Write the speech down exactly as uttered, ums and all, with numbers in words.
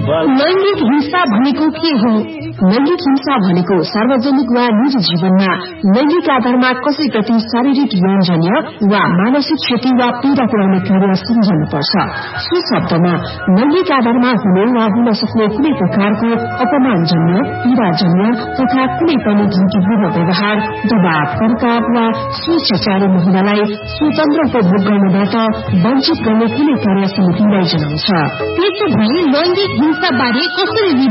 लैंगिक हिंसा भनेको के हो? लैंगिक हिंसा भनेको सार्वजनिक वा निजी जीवनमा लैंगिक आधारमा कसैप्रति शारीरिक यौनजन्य वा मानसिक क्षति वा पीड़ा पुर्याउने कार्य सम्झनुपर्छ। सो शब्दमा लैंगिक आधारमा हुने वा हुन सक्ने कुनै प्रकारको अपमानजन्य, पीड़ाजन्य तथा कुनै पनि धम्कीपूर्ण व्यवहार, दबाव, प्रकार वा स्वेच्छाचारी महिलालाई स्वतन्त्र उपभोग गर्नबाट वञ्चित गर्ने कुनै कार्य समितिलाई जनाउँछ। त्यसो भए लैंगिक हिंसा बारे कसरी